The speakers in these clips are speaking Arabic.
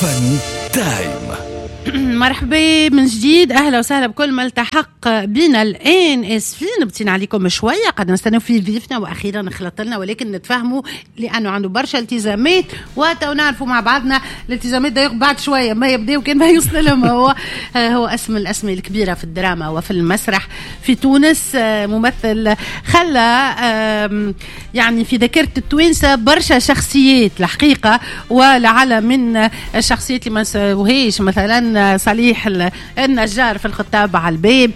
فن تايم. مرحبا من جديد، اهلا وسهلا بكل ما التحق بنا الان اسفين نبتين عليكم شويه، قد نستناو في ضيفنا واخيرا خلط لنا، ولكن نتفاهموا لانه عنده برشا التزامات وتو نعرفوا مع بعضنا الالتزامات ده بعد شويه ما يبدا وكان ما يوصل لهم. هو اسم الاسماء الكبيره في الدراما وفي المسرح في تونس، ممثل خلى يعني في ذاكره التوانسه برشا شخصيات الحقيقه، ولعل من الشخصيات اللي ما نسوهاش مثلا صليح النجار في الخطاب على الباب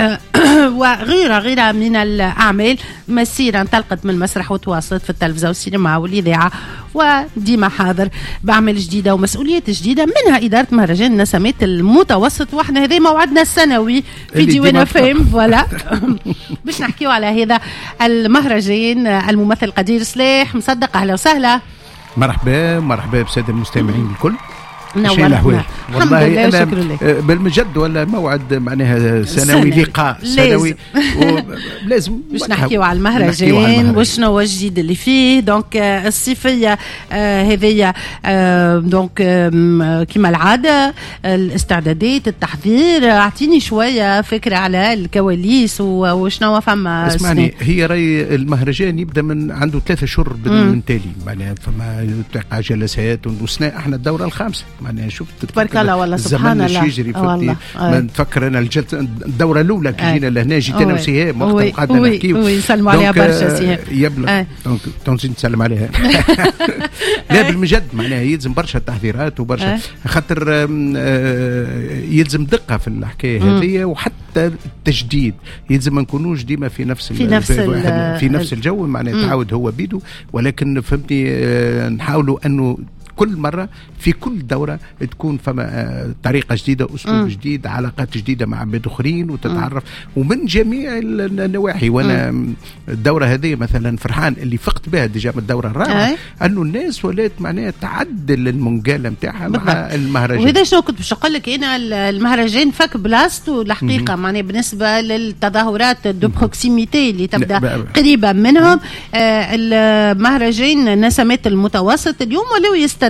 وغيرها من الأعمال. مسيرة انطلقت من المسرح وتواصلت في التلفزة والسينما والإذاعة، وديما حاضر بأعمال جديدة ومسؤوليات جديدة، منها إدارة مهرجان النسمات المتوسط، وإحنا هذا موعدنا السنوي في ديوان فيم فوالا باش نحكيو على هذا المهرجان. الممثل القدير صليح مصدق، أهلا وسهلا. مرحبا بسادة المستمعين الكل. والله أنا بالمجد ولا موعد معناها سنوي، لقاء سنوي لازم باش نحكيو على المهرجان وشنو هو الجديد اللي فيه. دونك الصيفية هذه دونك كما العادة الاستعدادات التحضير، اعطيني شوية فكرة على الكواليس وشنو فما. اسمعني، هي راي المهرجان يبدأ من عنده 3 شهور من تالي، معناها فما تقع جلسات وسناء احنا الدورة الخامسة، معناها شوف تبارك الله والله سبحان الله يجري في ما نتفكر انا الدوره الاولى كي جينا لهنا جيت انا وسهام وقت قعدنا نحكيو نسلموا عليها برشا سهام يبلغ دونك تونسي نسلم عليها لا بالمجد معناها يلزم برشا تحضيرات وبرشا خاطر يلزم دقه في الحكايه هذه، وحتى التجديد يلزم ما نكونوش ديما في نفس الجو، معناها تعاود هو بيدو، ولكن فهمتني نحاولوا انه كل مرة في كل دورة تكون فما طريقة جديدة، أسلوب جديد، علاقات جديدة مع عباد أخرين وتتعرف ومن جميع النواحي. وأنا الدورة هذه مثلا فرحان اللي فقت بها ديجا من الدورة الرابعة أنه الناس ولات معناها تعدل المنقالة متاعها مع المهرجان. وهذا شو كنت باش نقول لك أنا، المهرجان فك بلاصته الحقيقة معناها بالنسبة للتظاهرات دو بروكسيميتي اللي تبدأ قريبة منهم. المهرجان نسمات المتوسط اليوم ولو يستنوه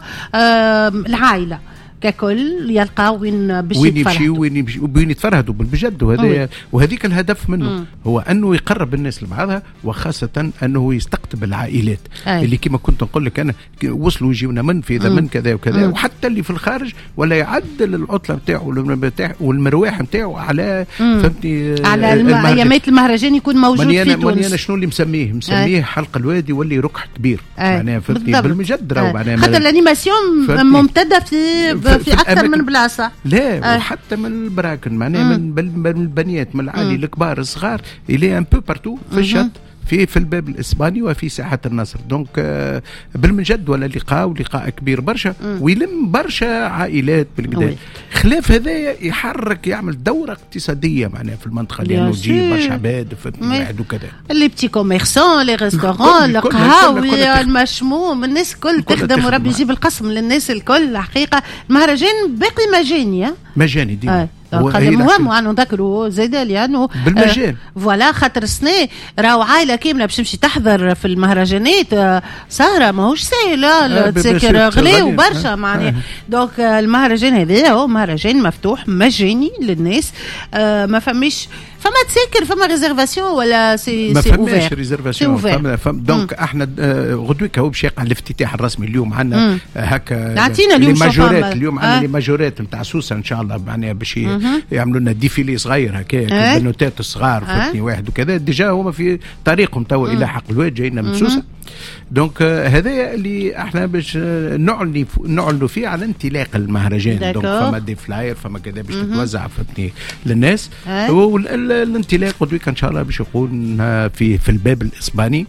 العائلة ككل يلقى وين وين يتفرهدوا بالبجد، وهذيك الهدف منه هو انه يقرب الناس لبعضها، وخاصه انه يستقطب العائلات اللي كما كنت نقول لك انا وصلوا يجيونا من في من كذا وكذا، وحتى اللي في الخارج ولا يعدل العطله نتاعو والمرواح نتاعو على فهمتني على ايامات المهرجان يكون موجود في تونس. انا شنو اللي مسميه حلق الوادي واللي ركح كبير، معناها فهمتني بالمجد راهو معناها خاطر الانيماسيون ممتده في اكثر من بلاصه، لا وحتى من البراكن معناها من البنيات من العالي الكبار الصغار الى ان بو بارتو في الشط في الباب الاسباني وفي ساحه النصر. دونك بالمجد ولا لقاء كبير برشا ويلم برشا عائلات بالكدا. خلاف هذا يحرك يعمل دوره اقتصاديه معناها في المنطقه لانه تجي برشا عباد واحد وكذا، اللي بتي كوميرسون، لي ريستورون، القهاوي، المشموم، الناس الكل تخدم وربي يجيب القسم للناس الكل. حقيقه المهرجان باقي مجاني ديما مهم وأنا نذكروا زيد لأنه بالمجال فوالا خاطر سنة راهو عائلة كاملة باش تمشي تحضر في المهرجانات سهرة ماهوش سهلة، تسكر غلي وبرشا معناها. دونك المهرجان هذا هو مهرجان مفتوح مجاني للناس، ما فماش فما تسكر فما ريزرفاسيون ولا سي ما فماش ريزرفاسيون. دونك احنا غدوك هو باش يقع الافتتاح الرسمي اليوم عندنا هكا عطينا اليوم عندنا لي ماجورات نتاع سوسه ان شاء الله معناها باش يعملوا لنا ديفيلي صغير هكا البنوتات الصغار فهمتني واحد وكذا، ديجا هما في طريقهم توا الى حق الواد جاينا من سوسه. دونك هذا اللي احنا باش نعلنوا فيه على انطلاق المهرجان. دونك فما دي فلاير فما كذا باش تتوزع فهمتني للناس، والانطلاق غدوك ان شاء الله باش يكون في الباب الاسباني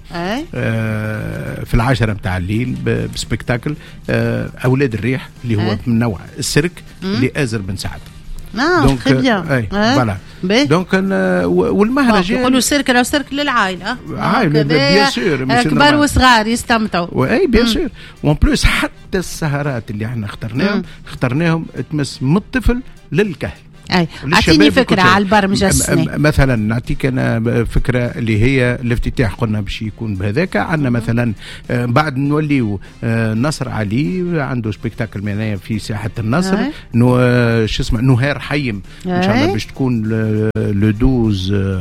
في 10 متاع الليل بسبكتاكل اولاد الريح اللي هو من نوع السيرك لآزر بن سعد. دونك فوالا دونك والمهرجان يقولوا سيرك راهو سيرك للعائله، عائله بيان سور كبار وصغار يستمتعوا. اي بيان سور. وان بلوس حتى السهرات اللي احنا اخترناهم تمس من الطفل للكهل، اعطيني فكره على البرمجه السنة. مثلا نعطيك انا فكره اللي هي الافتتاح قلنا باش يكون بهذاك. عندنا مثلا بعد نوليو نصر علي عنده سبيكتاكل معناها في ساحه النصر، شو اسمه نهار حيم ان شاء الله باش تكون لو 12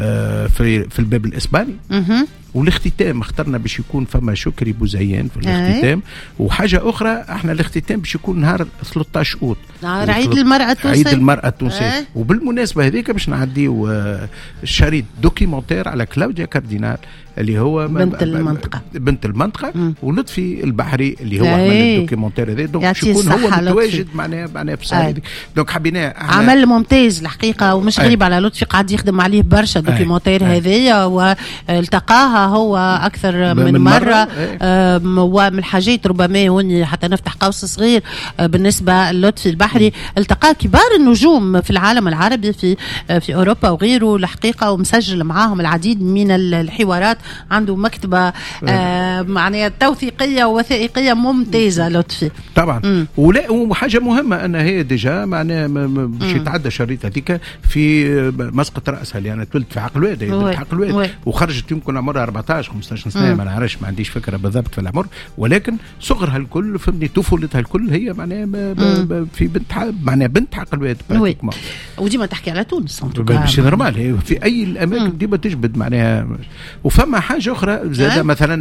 في الباب الاسباني. والاختتام اخترنا باش يكون فما شكري بوزيان في الاختتام. وحاجه اخرى احنا الاختتام باش يكون نهار 13 اوت، نهار عيد المراه التونسيه. عيد المراه التونسيه. وبالمناسبه هذيك باش نعديو شريط دوكيومنتير على كلاوديا كاردينال اللي هو بنت المنطقه ولطفي البحري اللي هو عمل الدوكيومنتير هذا. دونك باش يكون هو متواجد معناها في الساعه هذيك. دونك حبيناه عمل ممتاز الحقيقه، ومش غريب على لطفي، قاعد يخدم عليه برشا دوكيومنتير هذيا، والتقاها هو اكثر من مره. ومن الحاجات ربما هوني حتى نفتح قوس صغير بالنسبه للطفي البحري، التقى كبار النجوم في العالم العربي في اوروبا وغيره الحقيقه، ومسجل معاهم العديد من الحوارات. عنده مكتبه معناها توثيقيه ووثائقيه ممتازه لطفي طبعا. وحاجه مهمه ان هي ديجا معناها باش يتعدى شريط هذيك في مسقط راسها اللي انا تولدت في عقلواد، عقلواد وخرجت يمكن عمرها 14 15 سنه، ما نعرفش، ما عنديش فكره بالضبط في العمر، ولكن صغرها الكل فهمني طفولتها الكل هي معناها في بنت عقلواد. وديما تحكي على تونس ماشي نورمال، في اي الاماكن ديما تجبد معناها. وفما حاجه اخرى زاد مثلا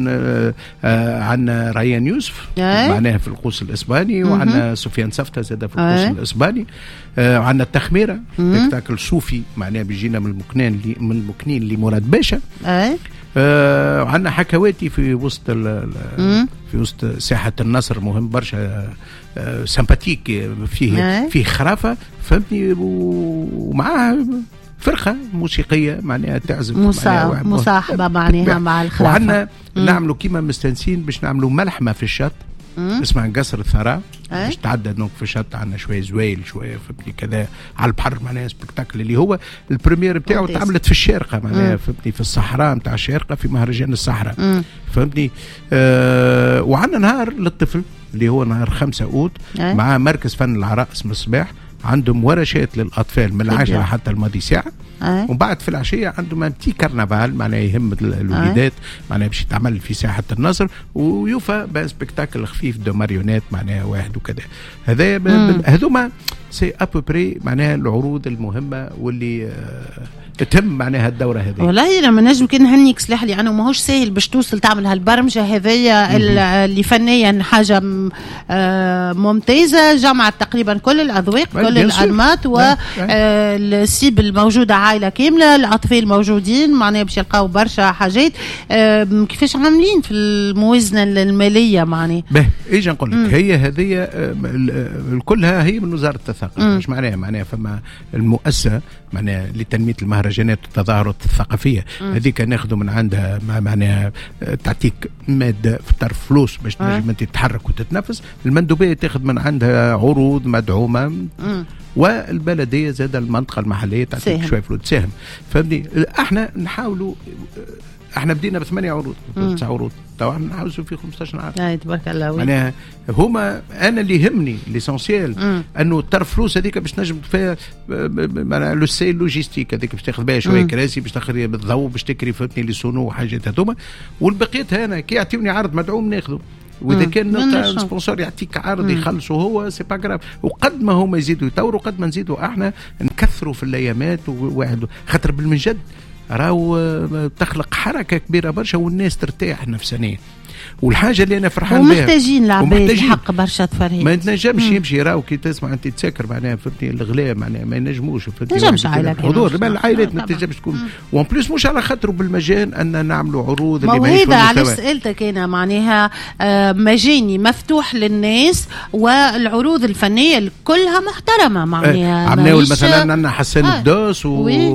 عندنا ريان يوسف معناها في القوس الاسباني، وعندنا سفيان سفته زاد في القوس الاسباني، وعندنا التخميره سبيكتاكل صوفي معناها بيجينا من المكنين لمراد باشا. وعندنا حكواتي في وسط ساحه النصر مهم برشا، سمباتيك، فيه خرافه فهمتني، ومعها فرقه موسيقيه معناها تعزف مصاحبه معناها مع الخرافه. وعندنا نعملوا كيما مستانسين باش نعملوا ملحمه في الشط اسمها قصر الثراء باش تعدى دونك في الشط. عندنا شويه زويل شويه فهمتني كذا على البحر معناها سبيكتاكل اللي هو البريمير بتاعه تعملت في الشارقه معناها فهمتني في الصحراء نتاع الشارقه في مهرجان الصحراء فهمتني. وعندنا نهار للطفل اللي هو نهار 5 اوت مع مركز فن العراء مصباح، عندهم ورشات للاطفال من 10 حتى الماضي ساعه. ومن بعد في العشيه عندهم انتي كرنفال معناها يهم الوليدات معناها باش يتعمل في ساحه النصر، ويوفى بسبكتاكل خفيف دو ماريونات معناها واحد وكذا. هذا هذوما سي ابوبري معناها العروض المهمه واللي تتم معناها الدوره هذه. والله لما نجم كي نهنيك سلاح لي انا ماهوش ساهل باش توصل تعمل هالبرمجه هذيا اللي فنيا حاجه ممتازه، جمعت تقريبا كل الاذواق كل الانماط، والسيب الموجوده عائله كامله، الاطفال الموجودين معناها باش يلقاو برشا حاجات. كيفاش عاملين في الموازنه الماليه معناها؟ ايش نقول لك، هي هذه كلها هي من وزاره الثقافه. مش معناها فما المؤسسه معناها لتنميه المهرجانات والتظاهرات الثقافيه هذيك ناخذوا من عندها معناها تعطيك ماده في طرف فلوس باش تنجم انت تتحرك وتتنفس. المندوبيه تاخذ من عندها عروض مدعومه، والبلديه زاد المنطقه المحليه تعطيك شويه فلوس تساهم فهمني. احنا نحاولوا، احنا بدينا ب8 عروض 9 عروض، تو احنا نحاولوا في 15 عام. تبارك الله. معناها هما انا اللي يهمني ليسونسيال انه الطرف فلوس هذيك باش نجم فيها معناها لو سي لوجيستيك هذيك باش تاخذ بها شويه كراسي باش تاخذ بالضوء باش تكري فهمتني لي سونو وحاجات هذوما، والبقيت انا كي يعطيوني عرض مدعوم ناخذه. واذا كان سبونسور يعطيك عرض يخلصوا هو سي با غراف، وقد ما هما يزيدوا يطوروا قد ما نزيدوا احنا نكثروا في الايامات وواحد خاطر بالمنجد راهو تخلق حركه كبيره برشا والناس ترتاح نفسانيا. والحاجه اللي انا فرحان بها ومحتاجين العباد الحق برشا تفرهيد، ما يتنجمش يمشي راهو كي تسمع انت تسكر معناها فهمتني الغلاء معناها ما ينجموش تنجمش الحضور العائلات ما تنجمش تكون، وان بليس مش على خاطره بالمجان ان نعملوا عروض اللي ما هذا علاش سالتك انا معناها مجاني مفتوح للناس، والعروض الفنيه كلها محترمه معناها. عملوا مثلا عندنا حسن الدوس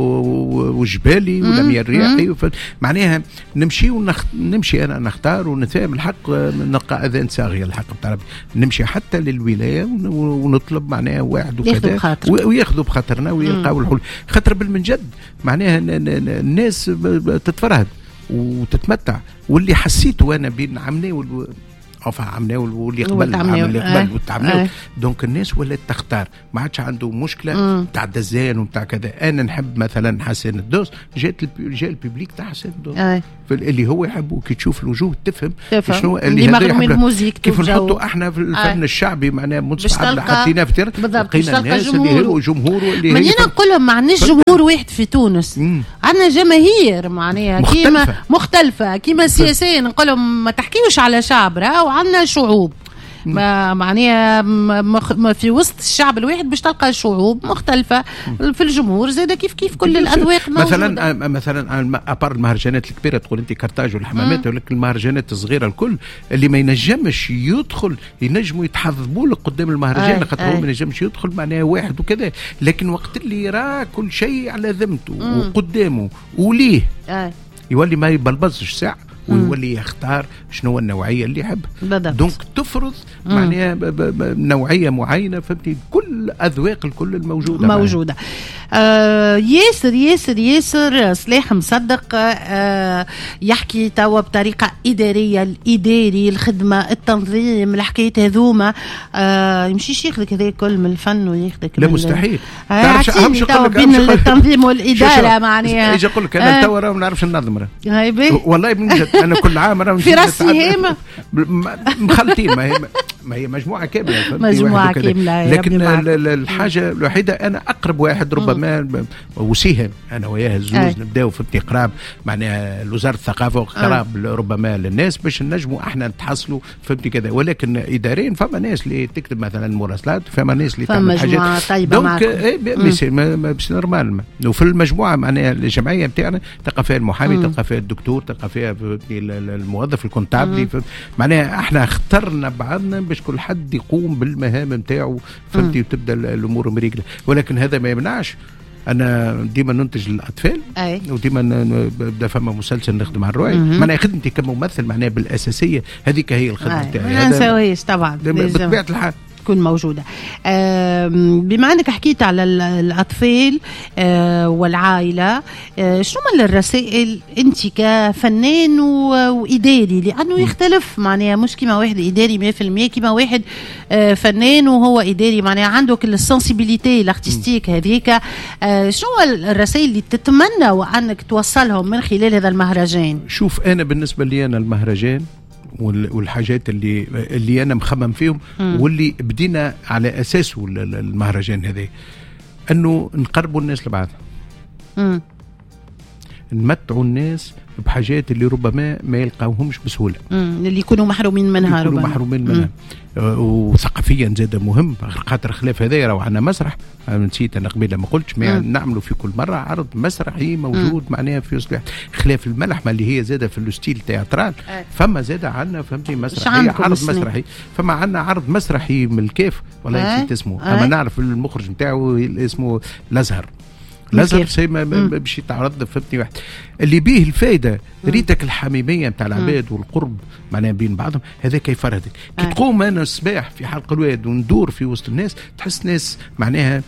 وجبالي والامير الرياحي معناها نمشي انا نختار ونتفاهم الحق، نلقى اذان صاغيه الحق بتاع نمشي حتى للولايه ونطلب معناها واحد وكذا وياخذوا بخاطرنا ويلقاو الحلول. خاطر بالمنجد معناها الناس تتفرهد وتتمتع، واللي حسيته انا بين عمنا عملناه واللي قبل عمل اللي قبل وتعملوا. دونك الناس ولات تختار، ما عادش عنده مشكله تاع الدزان وتاع كذا. انا نحب مثلا حسين الدوس، جاء الببليك تاع حسين الدوس اللي هو يحبه، كي تشوف الوجوه تفهم شنو اللي مغروم الموزيك. كيف نحطوا احنا في الفن الشعبي معناها منصف حطيناه في تيرت، لقينا الناس اللي هو جمهور واللي من هنا نقول لهم ما عندناش جمهور واحد في تونس، عندنا جماهير معناها كيما مختلفه، كيما السياسيين نقول لهم ما تحكيوش على شعب، وعندنا شعوب معناها في وسط الشعب الواحد باش تلقى شعوب مختلفة في الجمهور زاد كيف كل الأذواق موجودة. مثلا أبار المهرجانات الكبيرة تقول أنت كرتاج والحمامات، ولكن المهرجانات الصغيرة الكل اللي ما ينجمش يدخل ينجموا يتحضبوا لك قدام المهرجان، خاطر هو ما ينجمش يدخل معناها واحد وكذا. لكن وقت اللي يرى كل شيء على ذمته وقدامه وليه يولي ما يبلبزش ساعة ويولي يختار شنو النوعيه اللي يحب. دونك تفرض معناها نوعيه معينه، فهمتي؟ كل اذواق الكل الموجوده ياسر صلاح مصدق يحكي توا بطريقه اداريه، الاداري، الخدمه، التنظيم، الحكايات هذوما يمشيش ياخذك هذا كل من الفن وياخذك لا مستحيل. تعرفش توا بين التنظيم والاداره معناها اجي اقول لك انا توا ما نعرفش ننظم والله من جد. انا كل عام في راسي هيمه مخلطين، ما هي مجموعه كامله، مجموعه كامله. لكن الحاجه الوحيده انا اقرب واحد ربما وسيهم انا وياه الزوز نبداو في قراب معناها وزاره الثقافه وقراب ربما للناس باش نجموا احنا نتحصلوا فهمتي كذا. ولكن اداريا فما ناس اللي تكتب مثلا مراسلات، فما ناس اللي تعمل حاجات طيبه معكم. دونك نورمال. وفي المجموعه معناها الجمعيه نتاعنا تلقى فيها المحامي، تلقى فيها الدكتور، تلقى فيها الموظف الكونتابلي. معناها احنا اخترنا بعضنا باش كل حد يقوم بالمهام نتاعو فهمتي، وتبدا الامور مريقله. ولكن هذا ما يمنعش انا ديما ننتج للاطفال، وديما بدا فما مسلسل نخدم على الروايه. معناها خدمتي كممثل معناها بالاساسيه هذيك هي الخدمه نتاعي. ما نسويش طبعا بطبيعه الحال تكون موجودة. بما أنك حكيت على الأطفال والعائلة، شنو من الرسائل أنت كفنان وإداري؟ لأنه يختلف معناها، مش كما واحد إداري 100%، كما واحد فنان وهو إداري معناها عنده كل السنسيبيليتي الارتستيك هذيك. شنو الرسائل اللي تتمنى وأنك توصلهم من خلال هذا المهرجان؟ شوف أنا بالنسبة لي أنا المهرجان والحاجات اللي أنا مخمم فيهم واللي بدينا على أساسه المهرجان هذا، أنه نقربوا الناس لبعضها، نمتعوا الناس بحاجات اللي ربما ما يلقاوهمش بسهولة، اللي يكونوا محرومين منها، يكونوا محرومين منها. وثقافيا زاد مهم، خاطر خلاف هذا راهو عندنا مسرح، نسيت انا قبيله ما قلتش، نعملوا في كل مره عرض مسرحي موجود معناها في وسط خلاف الملحمه اللي هي زاده في الستيل تياترال. فما زاده عندنا فهمتي مسرحي، عرض مسرحي. فما عندنا عرض مسرحي من الكيف والله نسيت اسمه، اما نعرف المخرج نتاعو اسمه الازهر سي باش يتعرض فهمتني واحد اللي بيه الفايده ريتك الحميميه نتاع العباد والقرب معناها بين بعضهم. هذا كيف فرهدك كي تقوم انا الصباح في حلقه الواد وندور في وسط الناس، تحس ناس معناها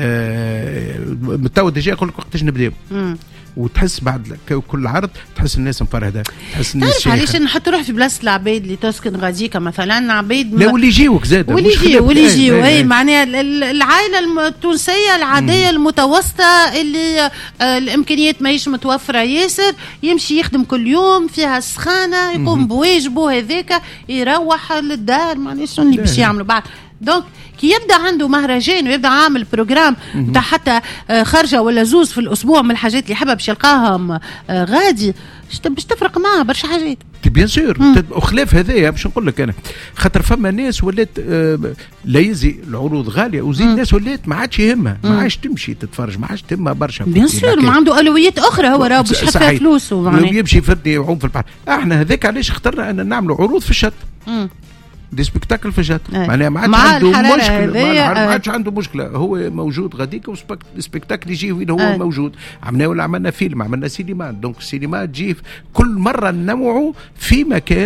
متوا ديجا يقول لك وقتاش نبداو، وتحس بعد كل عرض تحس الناس مفرهده، تحس الناس تعرف علاش نحط روح في بلاصه العباد اللي تسكن غاديكا مثلا، عباد لا واللي يجيوك زاد واللي يجيو اي معناها العائله التونسيه العاديه المتوسطه اللي الامكانيات ماهيش متوفره ياسر، يمشي يخدم كل يوم فيها السخانه، يقوم بواجبه هذاك يروح للدار، معناها شنو اللي باش يعملوا بعد. دونك كي يبدا عنده مهرجان ويبدا عامل بروجرام تاع حتى خرجه ولا زوز في الاسبوع من الحاجات اللي يحبها باش يلقاهم غادي باش تفرق معاه برشا حاجات بيان سور. وخلاف هذايا باش نقول لك انا، خاطر فما ناس ولات لا يزي العروض غاليه، وزيد ناس ولات ما عادش يهمها، ما عادش تمشي تتفرج، ما عادش تهمها برشا بيان سور، ما عنده اولويات اخرى، هو راه باش يحط فلوسه معناها يمشي يفدي يعوم في البحر. احنا هذاك علاش اخترنا ان نعملوا عروض في الشط، دي سبيكتاكل في الجات معناها ما عادش عنده مشكله، ما عادش عنده مشكله، هو موجود غاديك وسبيكتاكل يجي وين هو موجود. عملنا فيلم، عملنا سينما، دونك السينما تجي كل مره ننوعوا في مكان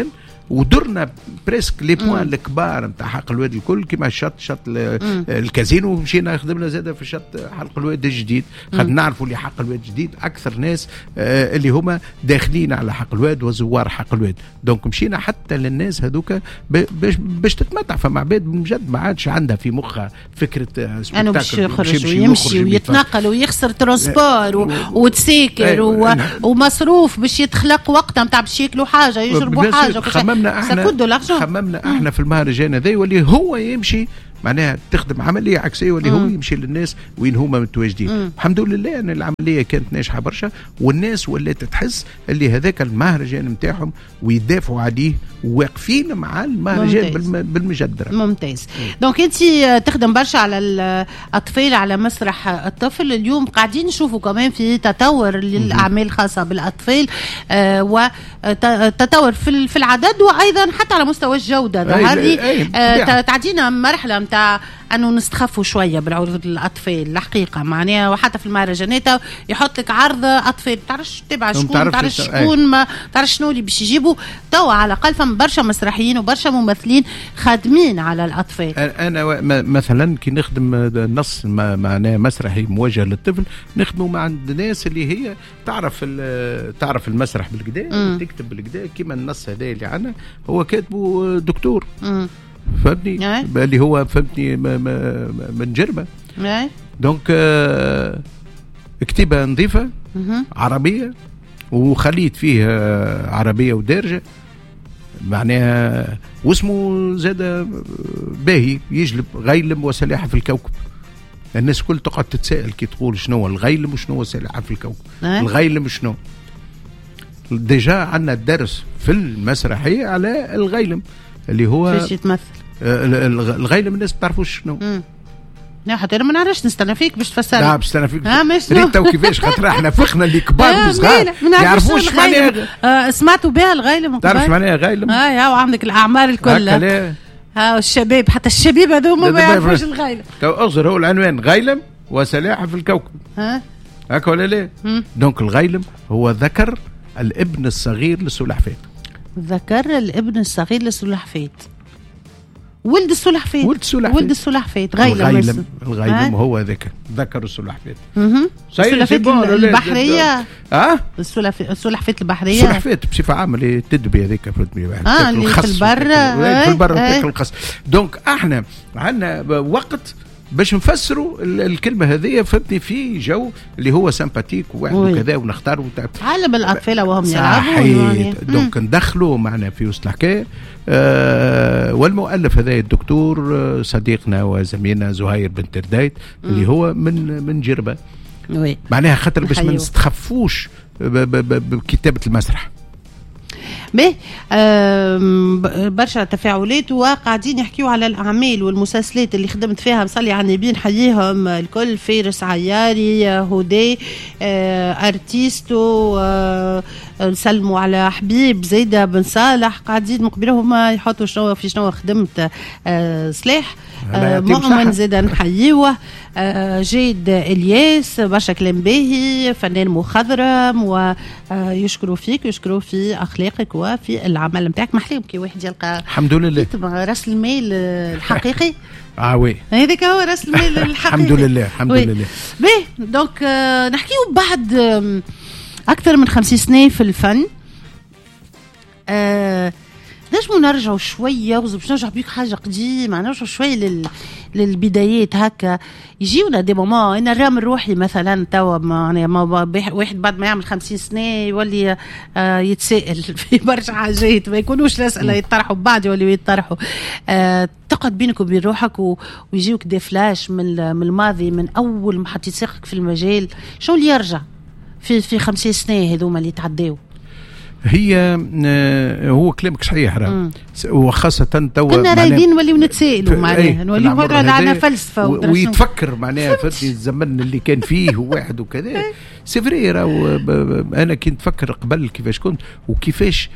ودرنا بريسك لي بوان الكبار نتاع حق الواد الكل كيما شط الكازينو، ومشينا خدمنا زاده في شط حق الواد الجديد، خاطر نعرفوا اللي حق الواد الجديد اكثر ناس اللي هما داخلين على حق الواد وزوار حق الواد. دونك مشينا حتى للناس هذوك باش تتمتع. فما عباد بجد ما عادش عندها في مخها فكره انه باش يخرج ويمشي ويتنقل ويخسر ترونسبور وتسيكر ومصروف باش يتخلق وقتها نتاع باش ياكلوا حاجه يشربوا حاجه. خممنا احنا في المهرجان هذا واللي هو يمشي معناها تخدم عمليه عكسيه واللي هو يمشي للناس وين هما متواجدين. الحمد لله ان العمليه كانت ناجحه برشا، والناس ولات تحس اللي هذاك المهرجان نتاعهم ويدافعوا عليه وواقفين مع المهرجان بالمجدره. ممتاز. دونك انت تخدم برشا على الاطفال على مسرح الطفل. اليوم قاعدين نشوفوا كمان في تطور للاعمال الخاصه بالاطفال وتطور في العدد وايضا حتى على مستوى الجوده. هذه تعدينا مرحله نتاع انه نستخفوا شويه بالعروض الاطفال الحقيقه معناها، وحتى في المهرجانات يحط لك عرض اطفال تعرفش تتابع شكون، تعرفش شكون، ما تعرفش شنو اللي باش يجيبوا. توا على الاقل فما برشا مسرحيين وبرشا ممثلين خادمين على الاطفال. انا مثلا كي نخدم نص معناه مسرحي موجه للطفل نخدمه مع الناس اللي هي تعرف المسرح بالكدا، تكتب بالكدا كيما النص هذا اللي عندنا هو كاتبه دكتور فهمتني اللي هو فهمتني من جربة. دونك كتيبة نظيفة عربية وخليت فيه عربية ودارجة معناها، واسمه زاد باهي يجلب غيلم وسلاحة في الكوكب. الناس كل تقعد تتساءل كي تقول شنو الغيلم وشنو هو سلاحة في الكوكب. الغيلم شنو؟ ديجا عندنا الدرس في المسرحية على الغيلم اللي هو فاش يتمثل الغيلم. الناس ما تعرفوش شنو. لا حتى انا ما نعرفش نستنى فيك باش تفسر. لا باش نستنى فيك ريت وكيفاش خاطر احنا فخنا اللي كبار وصغار ما يعرفوش معناها. سمعتوا بها الغيلم؟ تعرفش معناها غيلم؟ وعندك الاعمار الكل الشباب حتى الشباب هذوما ما يعرفوش الغيلم. تو اغزر هو العنوان غيلم وسلاحة في الكوكب هكا ولا لا؟ دونك الغيلم هو ذكر الابن الصغير للسلحفاة. ذكر الابن الصغير للسلحفاة. ولد السلحفاة الغيلم هو ذكر السلحفاة. السلحفاة البحرية السلحفاة البحرية السلحفاة بصفة عامة اللي تدبي هذيك اللي في البر تاكل القص. دونك احنا عندنا وقت باش نفسروا الكلمه هذه فهمتني في جو اللي هو سامباتيك وكذا ونختاروا عالم الاطفال وهم يلعبوا دونك ندخلوا معنا في وسط الحكايه. والمؤلف هذا الدكتور صديقنا وزميلنا زهير بن تردايت اللي هو من جربه معناها خاطر باش ما نستخفوش بكتابه المسرح. به برشا تفاعلات وقاعدين يحكيوا على الأعمال والمسلسلات اللي خدمت فيها. مصلي على النبي نحييهم الكل، فارس عياري، هدى، أرتيستو، نسلموا على حبيب زيدة بن صالح قاعدين مقبلهم يحطوا شنو خدمت. سلاح مؤمن زيدة نحييوه، جيد إلياس برشا كلام باهي، فنان مخضرم ويشكروا فيك ويشكروا في أخلاقك وفي العمل متاعك. محليهم كي واحد يلقى الحمد لله راس المال الحقيقي. وي هذاك هو راس المال الحقيقي. الحمد لله الحمد لله. باهي دونك نحكيو بعد أكثر من 50 سنة في الفن. نجموا نرجعوا شويه باش نرجع بيك حاجه قديمه، نرجعوا شويه للبدايات هكا. يجيونا دي مومون انا الرام الروحي مثلا توا واحد بعد ما يعمل 50 سنه يولي يتسائل في برشا حاجات ما يكونوش الاسئله يطرحوا بعد يوليوا يطرحوا. تقعد بينك وبين روحك ويجيوك دي فلاش من الماضي، من اول ما حطيت ساقك في المجال. شو اللي يرجع في 50 سنه هذوما اللي تعداو؟ هو كلامك صحيح وخاصة توا كنا رايدين نوليو نتسائلوا معناها نوليو نهضروا على فلسفة ويتفكر معناها في الزمن اللي كان فيه واحد وكذا. سيفري أنا كنت نتفكر قبل كيفاش كنت وكيفاش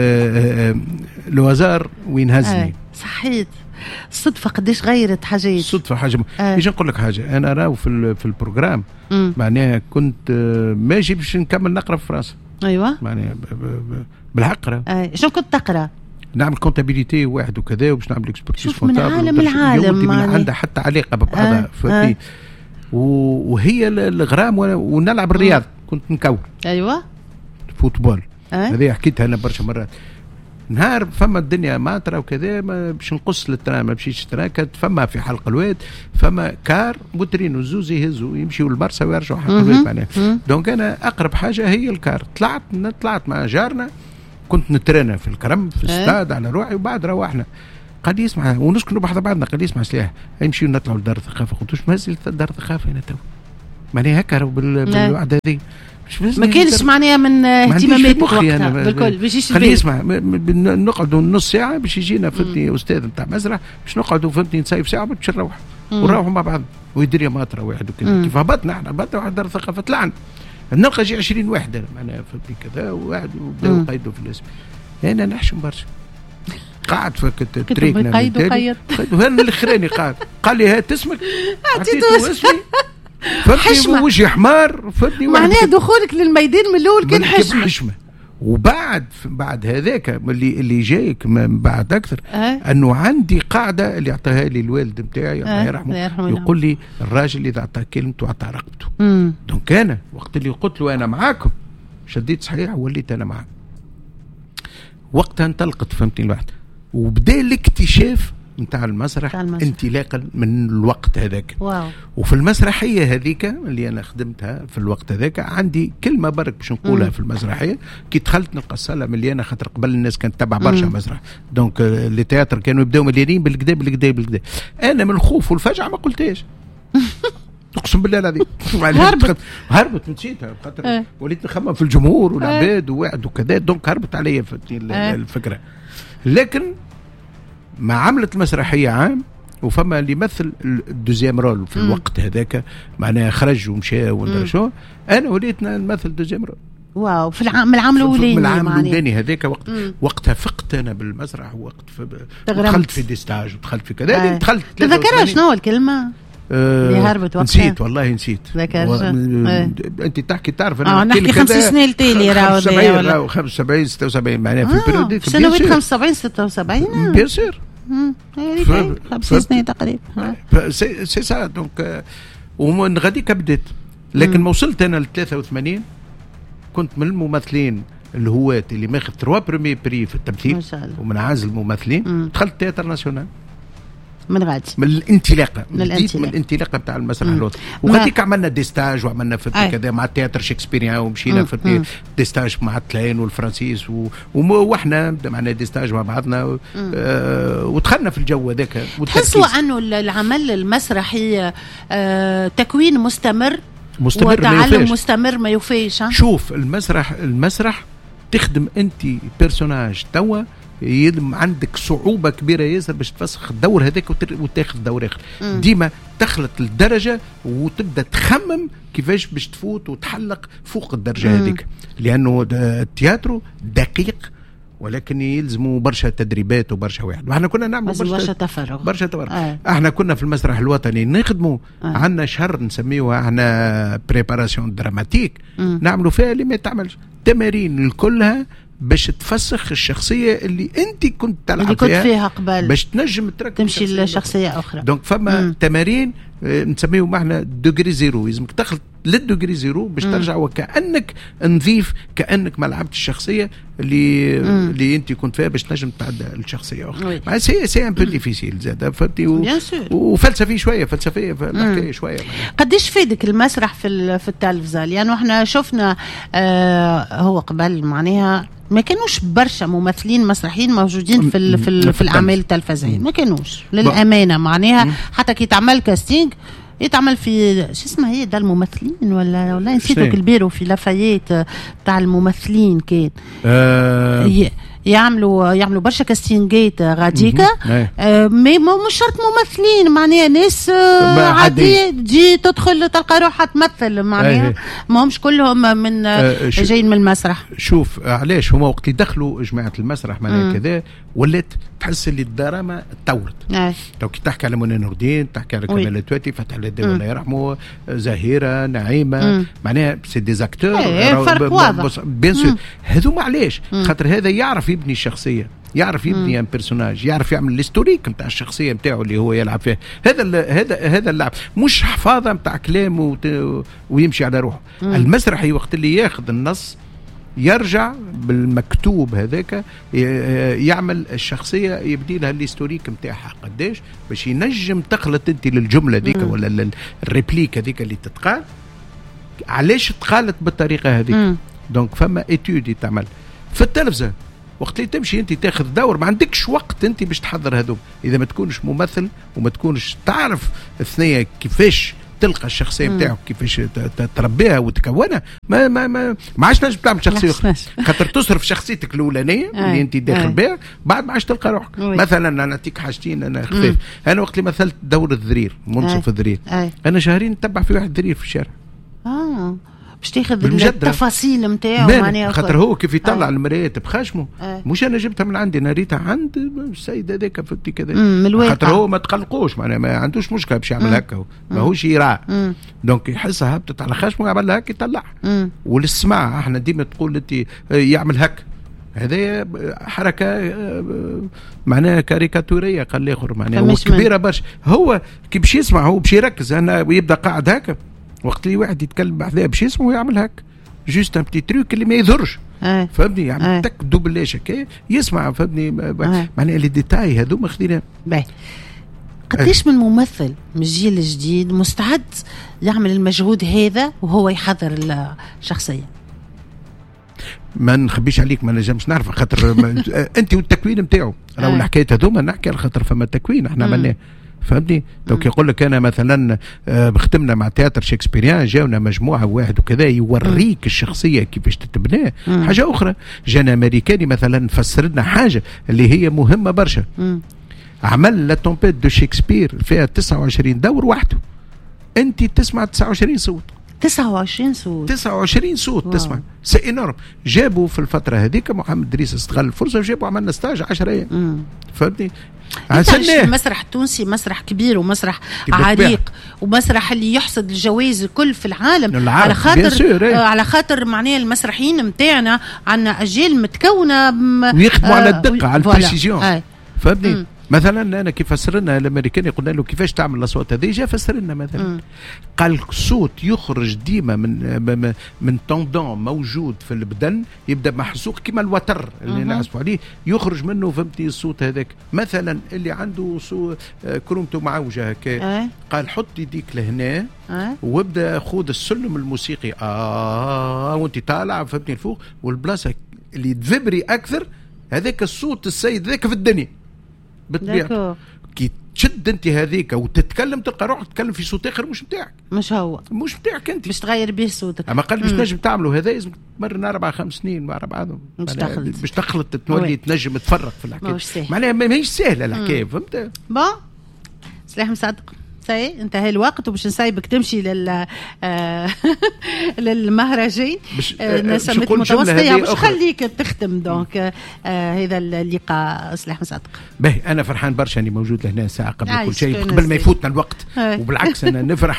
الوزار وين هزني. صحيت الصدفة قديش غيرت حاجات. الصدفة حاجة يجي نقول لك حاجة. أنا راو في البروجرام معناها كنت ماشي باش نكمل نقرأ في فرنسا. ايوه معناها بالحق شنو كنت تقرا؟ نعمل كونتابيليتي واحد وكذا وباش نعمل اكسبرتيز كونتابل من العالم عندها حتى علاقه ببعضها فهمتني. وهي الغرام ونلعب الرياض كنت نكون ايوه فوتبول هذه حكيتها انا برشا مرات. نهار فما الدنيا ماطره وكذا باش نقص للتران ما مشيتش التران كانت فما في حلق الواد فما كار بوترين وزوز يهزوا يمشيوا للبرسا ويرجعوا حلق الواد معناها. دونك انا اقرب حاجه هي الكار. طلعت مع جارنا كنت نترينا في الكرم في الاستاد على روحي وبعد روحنا قال لي اسمع ونسكنوا بحذا بعضنا قال لي اسمع سلاح نمشيو نطلعوا لدار الثقافه قلت واش مازال دار الثقافه هنا تو معناها هكا بالوعد هذه ما كانش معناها من اهتماماتك وقتها بالكل باش يشوف. خليه يسمع نقعدوا نص ساعه باش يجينا فهمتني استاذ نتاع مسرح باش نقعدوا فهمتني نصيف ساعه باش نروح ونروحوا مع بعض ويدير ماطره واحد وكذا. كيف هبطنا احنا واحد دار الثقافه طلعنا نلقى جي 20 واحد معناها فهمتني كذا واحد وبداو يقيدوا في الاسم. انا نحشم برشا قاعد فكت تريكنا قيد وهنا الاخراني قال لي هات اسمك عطيته اسمي فهمتني وجهي حمار فهمتني معناها دخولك للميدان من الاول كان حشمه. وبعد هذاك اللي جايك من بعد اكثر انه عندي قاعده اللي اعطاها لي الوالد نتاعي الله يرحمه يقول لي الراجل اذا اعطى كلمته اعطى رقبته. دونك انا وقت اللي قلت له انا معاكم شديت صحيح وليت انا معاك. وقتها انطلقت فهمتني الواحد وبدا الاكتشاف نتاع المسرح انطلاقا من الوقت هذاك. وفي المسرحيه هذيك اللي انا خدمتها في الوقت هذاك عندي كلمه برك باش نقولها في المسرحيه كي دخلت نلقى الصاله مليانه خاطر قبل الناس كانت تتبع برشا مسرح دونك لي تياتر كانوا يبداو مليانين بالكدا انا من الخوف والفجعه ما قلتهاش اقسم بالله العظيم هربت نسيتها خاطر وليت نخمم في الجمهور والعباد وواحد وكذا دونك هربت عليا الفكره. لكن ما عملت المسرحيه عام وفما اللي يمثل الدوزيام رول في الوقت هذاك معناها خرج ومشى وندري شو انا وليت نمثل دوزيام رول. واو في العام الاولاني من العام الاولاني هذاك وقتها فقت انا بالمسرح دخلت في ديستاج ودخلت في كذا دخلت تذكرها شنو الكلمه اللي هربت وقتها؟ نسيت والله نسيت. انت تحكي تعرف انا نحكي 50 سنه التالي راهو 75 76 معناها في البريود سنوات 75 76 بيان سور 50 سنه تقريبا سي سا دونك ومن غاديك بديت. لكن ما وصلت انا ل 83 كنت من الممثلين الهواة اللي ماخذ 3 بريمي بري في التمثيل ومن عازل الممثلين دخلت تياتر ناسيونال من غادي من الانطلاقه بتاع المسرح الوطني. وغاديك عملنا ديستاج وعملنا في كذا مع التياتر شكسبيريان ومشينا في ديستاج مع التلاين والفرنسيس واحنا عملنا ديستاج مع بعضنا ودخلنا في الجو هذاك. تحسوا انه العمل المسرحي تكوين مستمر وتعلم مستمر ما يوفيش؟ شوف المسرح تخدم انت بيرسوناج توا عندك صعوبة كبيرة ياسر باش تفسخ الدور هذاك وتاخذ دور آخر. ديما تخلط الدرجة وتبدأ تخمم كيفاش باش تفوت وتحلق فوق الدرجة هذيك لأنه التياترو دقيق ولكن يلزموا برشا تدريبات وبرشا واحد. واحنا كنا نعمل برشا تفرغ. احنا كنا في المسرح الوطني نخدموا عندنا شهر نسميوها احنا بريباراسيون دراماتيك نعملوا فيها اللي ما تعملش تمارين كلها باش تفسخ الشخصيه اللي انت كنت تلعب فيها قبل باش تنجم تمشي لشخصيه اخرى. دونك فما تمارين نسميهم احنا دوغري زيرو لازمك تدخل للدوغري زيرو باش ترجع وكانك نظيف كانك ما لعبت الشخصيه اللي انت كنت فيها باش تنجم تعدى الشخصيه اخرى. سي ان بو ديفيسيل زاد فهمتي وفلسفي شويه فلسفيه في الحكايه شويه. قديش فادك المسرح في التلفزه؟ لانه احنا شفنا هو قبل معناها ما كانوش برشا ممثلين مسرحيين موجودين في الاعمال التلفزيونيه ما كانوش للامانه معناها حتى كي تعمل كاستينج يتعمل في شو اسمها هي ده الممثلين ولا نسيتو البيرو في لافايت بتاع الممثلين كان يعملوا برشا كاستينجات غاديكا مش شرط ممثلين معناها ناس عادية تجي تدخل تلقى روحها تمثل معناها ما همش كلهم من جايين من المسرح. شوف علاش هما وقت يدخلوا جماعة المسرح معناها كذا ولات تحس اللي الدراما تطورت. لو كي تحكي على منى نور الدين تحكي على كمال التواتي فتح الدين الله يرحمه زهيرة نعيمة معناها سي دي زاكتور فرق واضح بيان سور. هذوما علاش خاطر هذا يعرف يبني الشخصية يعرف يبني ان بيرسوناج، يعرف يعمل الهيستوريك نتاع الشخصيه نتاعو اللي هو يلعب فيها. هذا اللعب، مش حفاظه نتاع كلام ويمشي على روحه. المسرحي وقت اللي ياخذ النص يرجع بالمكتوب هذاك يعمل الشخصيه، يبدي لها الهيستوريك نتاعها قداش باش ينجم تخلط انت للجمله ذيك ولا الريبليك هذيك اللي تتقال علاش تقالت بالطريقه هذيك. دونك فما اتيودي تعمل في التلفزه وقت اللي تمشي انت تاخذ دور، ما عندكش وقت انت باش تحضر هذوك اذا ما تكونش ممثل وما تكونش تعرف الثنيه كيفاش تلقى الشخصيه نتاعك، كيفاش تربيها وتكونها. ما عادش تنجم تعمل شخصيه اخرى، خاطر تصرف شخصيتك الاولانيه اللي انت داخل بها، بعد ما عادش تلقى روحك. مثلا انا نعطيك حاجتين، انا خفيف. انا وقت اللي مثلت دور الذرير، منصف الذرير، انا شهرين نتبع في واحد ذرير في الشارع باش تاخذ التفاصيل نتاعو، معناها خاطر هو كيف يطلع المرايات بخشمه. مش انا جبتها من عندي، انا ريتها عند السيد هذاك فهمتي كذا، خاطر هو ما تقلقوش، معناها ما عندوش مشكله باش يعمل هكا، ماهوش يراع. دونك يحسها هبطت على خشمه يعمل هكا يطلعها. وللسماع احنا ديما تقول انت يعمل هكا، هذا حركه معناها كاريكاتوريه. قال الاخر معناها هو كبيره برشا، هو كي باش يسمع هو باش يركز انا ويبدا قاعد هكا، وقت اللي واحد يتكلم بحذاه باش يسمعه ويعمل هك جوست ان بتي تروك اللي ما يضرش. فهمني يعني تك دوبلاش هكا يسمع. فهمني معناها لي ديتاي هذوما خدينا. قديش من ممثل من الجيل الجديد مستعد يعمل المجهود هذا وهو يحضر الشخصيه؟ ما نخبيش عليك، ما نجمش نعرف خاطر انت والتكوين نتاعو. راهو الحكايه هذوما نحكي على خاطر فما تكوين احنا عملناه. فهمتني؟ دوك يقول لك انا مثلا خدمنا مع تياتر شكسبيريان، جاونا مجموعه واحد وكذا يوريك الشخصيه كيفاش تتبنى. حاجه اخرى جانا امريكاني مثلا فسر لنا حاجه اللي هي مهمه برشا. عمل لا تومبيت دو شكسبير فيها 29 دور وحده، انت تسمع 29 صوت. 29 صوت تسمع، سي انورم. جابوا في الفتره هذيك محمد دريس استغل الفرصه وجابوا عملنا ستاج 10 ايام. فهمتني؟ المسرح التونسي مسرح كبير ومسرح عريق ومسرح اللي يحصد الجوائز الكل في العالم على خاطر معناها المسرحيين نتاعنا عندنا اجيال متكونه ويخدموا على الدقه على البريسيجن. فهمتني؟ مثلا انا كيف فسرنا الامريكاني قلنا له كيفاش تعمل الاصوات هذه، جا فسرنا مثلا قال الصوت يخرج ديما من طوندون موجود في البدن، يبدا محسوق كما الوتر اللي نعزفوا عليه، يخرج منه فهمتي الصوت هذاك. مثلا اللي عنده كرومته معوجه هكا، قال حط يديك لهنا وابدا خذ السلم الموسيقي وانت طالع فهمتني الفوق، والبلاصه اللي تفبري اكثر هذاك الصوت السيد ذاك في الدنيا بالطبيعه. كي تشد انت هذيك وتتكلم تلقى روحك تتكلم في صوت اخر مش بتاعك، مش بتاعك انت، باش تغير به صوتك. اما قال باش تنجم تعملوا هذا لازم تمرن 4-5 سنين مع بعضهم باش تخلط تولي تنجم تفرق في الحكايه. معناها ماهيش سهله الحكايه. فهمت؟ سلاح مصدق انتهى الوقت وباش نسايبك تمشي للمهرجان نسمت متوسطة باش خليك تختم. دونك هذا اللقاء سلاح مصدق. باهي انا فرحان برشا اني موجود لهنا ساعه قبل كل شيء، قبل ما يفوتنا الوقت. وبالعكس انا نفرح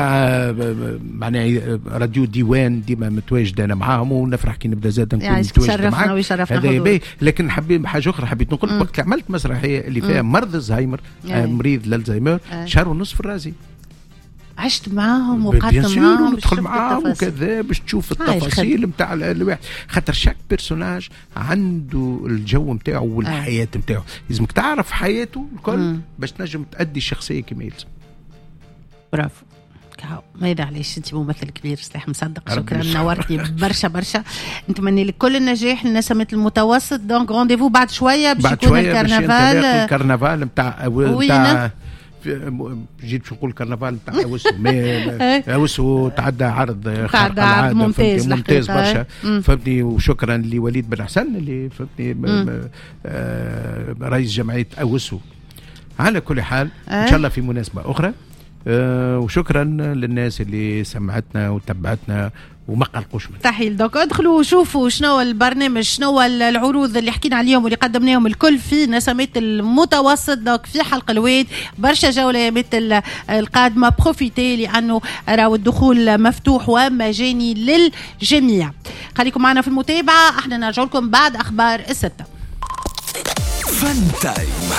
معناها راديو ديوان ديما متواجد انا معاهم، ونفرح كي نبدا زاد نكون متواجد معاهم. هذا باهي. لكن حبيت حاجه اخرى حبيت نقول لك، وقت عملت مسرحيه اللي فيها مرض الزهايمر، مريض الزهايمر، شهر ونص في الرازي عشت معاهم وقعدت معاهم وندخل معاهم وكذا باش تشوف التفاصيل نتاع الواحد، خاطر شاك بيرسوناج عنده الجو نتاعو والحياه نتاعو، لازمك تعرف حياته الكل باش تنجم تأدي الشخصيه كما يلزم. برافو. ما يدعي عليش، انت ممثل كبير سلاح مصدق. شكرا، نورتي برشا. نتمنى لك كل النجاح لنسمة المتوسط. دونك رونديفو بعد شويه باش يكون الكرنفال نتاع جيت باش نقول كرنفال نتاع اوسو، اوسو تعدى عرض خارق العاده ممتاز برشا. فهمتني؟ وشكرا لوليد بن حسن اللي فهمتني رئيس جمعيه اوسو. على كل حال ان شاء الله في مناسبه اخرى. وشكرا للناس اللي سمعتنا وتبعتنا وما قلقوش منه. تحيل. دوك ادخلوا وشوفوا شنو البرنامج، شنو العروض اللي حكينا عليهم واللي قدمناهم الكل في نسمات المتوسط. دوك في حلقة الواد برشا جولات القادمة، بروفيتي لأنه راهو الدخول مفتوح ومجاني للجميع. خليكم معنا في المتابعة، احنا نرجع لكم بعد أخبار 6. فن تايم.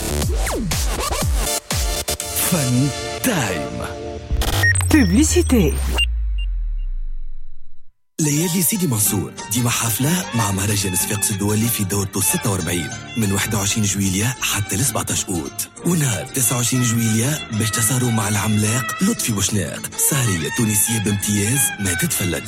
فن تايم. بوبليسيتي. ليالي سيدي منصور ديما حفلة مع مهرجان صفاقس الدولي في دورته 46 من 21 جويلية حتى ل 17 أوت، ونهار 29 جويلية باش تسهروا مع العملاق لطفي بوشناق، سهرية تونسية بامتياز ما تتفلت.